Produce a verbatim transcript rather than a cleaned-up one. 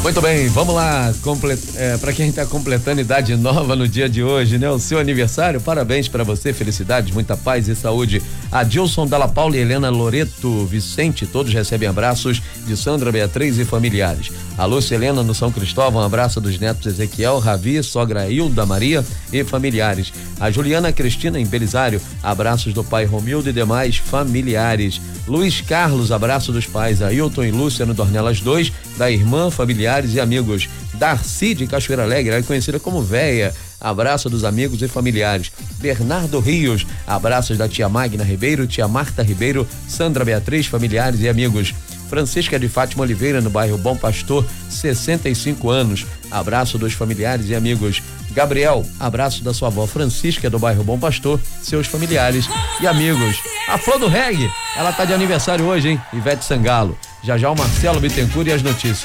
Muito bem, vamos lá, complet... é, para quem está completando idade nova no dia de hoje, né? O seu aniversário, parabéns para você, felicidades, muita paz e saúde. Adilson Dalla Paula e Helena Loreto Vicente, todos recebem abraços de Sandra Beatriz e familiares. A Lúcia Helena no São Cristóvão, um abraço dos netos Ezequiel, Ravi, sogra Hilda Maria e familiares. A Juliana Cristina em Belisário, abraços do pai Romildo e demais familiares. Luiz Carlos, abraço dos pais Ailton e Lúcia no Dornelas dois, da irmã, familiares e amigos. Darcy de Cachoeira Alegre, ela é conhecida como Véia, abraço dos amigos e familiares. Bernardo Rios, abraços da tia Magna Ribeiro, tia Marta Ribeiro, Sandra Beatriz, familiares e amigos. Francisca de Fátima Oliveira, no bairro Bom Pastor, sessenta e cinco anos, abraço dos familiares e amigos. Gabriel, abraço da sua avó Francisca, do bairro Bom Pastor, seus familiares e amigos. A Flor do Reggae, ela tá de aniversário hoje, hein? Ivete Sangalo. Já já o Marcelo Bittencourt e as notícias.